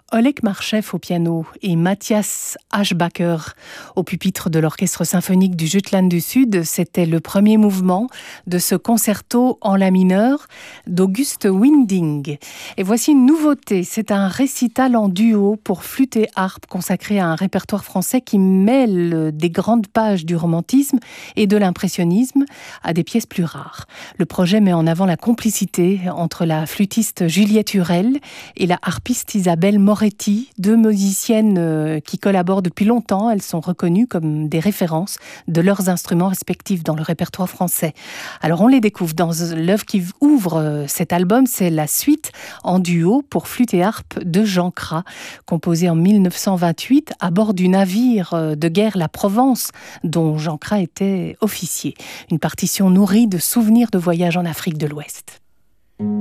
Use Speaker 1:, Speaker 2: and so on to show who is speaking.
Speaker 1: Oleg Marchev au piano et Matthias Aschbacher au pupitre de l'Orchestre symphonique du Jutland du Sud, c'était le premier mouvement de ce concerto en la mineur d'August Winding. Et voici une nouveauté, c'est un récital en duo pour flûte et harpe consacré à un répertoire français qui mêle des grandes pages du romantisme et de l'impressionnisme à des pièces plus rares. Le projet met en avant la complicité entre la flûtiste Juliette Hurel et la harpiste Isabelle Moretti, deux musiciennes qui collaborent depuis longtemps. Elles sont reconnues comme des références de leurs instruments respectifs dans le répertoire français. Alors on les découvre dans l'œuvre qui ouvre cet album, c'est la suite en duo pour flûte et harpe de Jean Cras, composée en 1928 à bord du navire de guerre La Provence, dont Jean Cras était officier. Une partition nourrie de souvenirs de voyage en Afrique de l'Ouest.